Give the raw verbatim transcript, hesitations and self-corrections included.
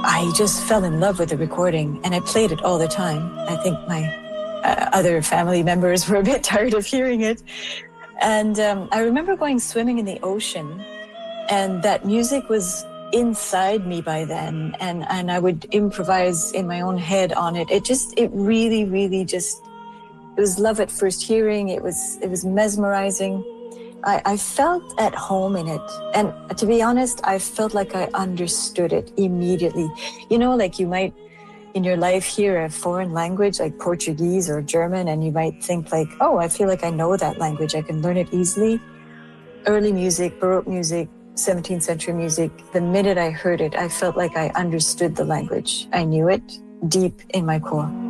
I just fell in love with the recording, and I played it all the time. I think my uh, other family members were a bit tired of hearing it. And um, I remember going swimming in the ocean, and that music was inside me by then, and, and I would improvise in my own head on it. It just, it really, really just, it was love at first hearing. It was, it was mesmerizing. I, I felt at home in it. And to be honest, I felt like I understood it immediately. You know, like you might in your life hear a foreign language like Portuguese or German, and you might think like, oh, I feel like I know that language. I can learn it easily. Early music, Baroque music, seventeenth century music, the minute I heard it, I felt like I understood the language. I knew it deep in my core.